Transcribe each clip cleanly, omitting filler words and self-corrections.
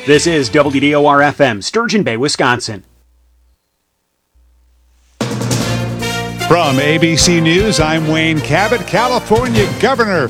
This is WDOR-FM, Sturgeon Bay, Wisconsin. From ABC News, I'm Wayne Cabot. California governor,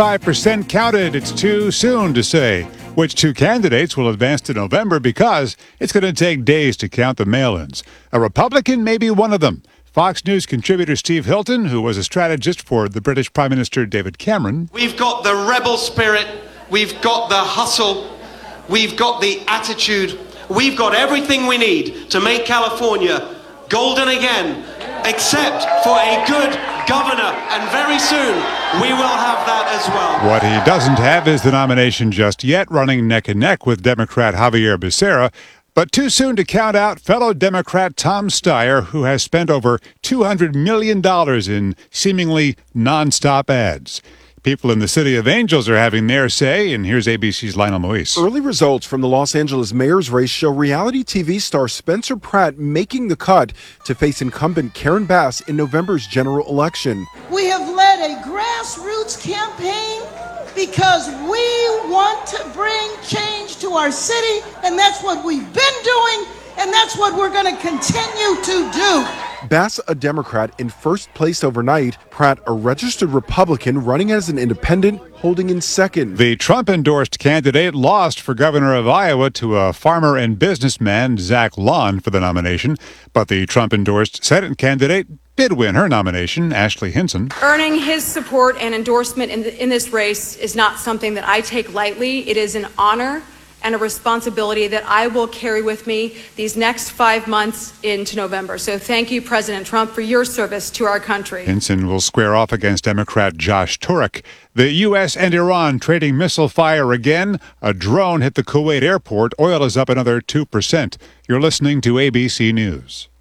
55% counted. It's too soon to say which two candidates will advance to November because it's going to take days to count the mail-ins. A Republican may be one of them. Fox News contributor Steve Hilton, who was a strategist for the British Prime Minister David Cameron. We've got the rebel spirit. We've got the hustle. We've got the attitude. We've got everything we need to make California golden again, except for a good governor. And very soon, we will have that as well. What he doesn't have is the nomination just yet, running neck and neck with Democrat Javier Becerra. But too soon to count out fellow Democrat Tom Steyer, who has spent over $200 million in seemingly nonstop ads. People in the City of Angels are having their say, and here's ABC's Lionel Moise. Early results from the Los Angeles mayor's race show reality TV star Spencer Pratt making the cut to face incumbent Karen Bass in November's general election. We have led a grassroots campaign because we want to bring change to our city, and that's what we've been doing, and that's what we're going to continue to do. Bass, a Democrat, in first place overnight. Pratt, a registered Republican, running as an independent, holding in second. The Trump-endorsed candidate lost for governor of Iowa to a farmer and businessman, Zach Lawn, for the nomination. But the Trump-endorsed Senate candidate did win her nomination, Ashley Hinson. Earning his support and endorsement in this race is not something that I take lightly. It is an honor and a responsibility that I will carry with me these next 5 months into November. So thank you, President Trump, for your service to our country. Hinson will square off against Democrat Josh Turek. The U.S. and Iran trading missile fire again. A drone hit the Kuwait airport. Oil is up another 2%. You're listening to ABC News.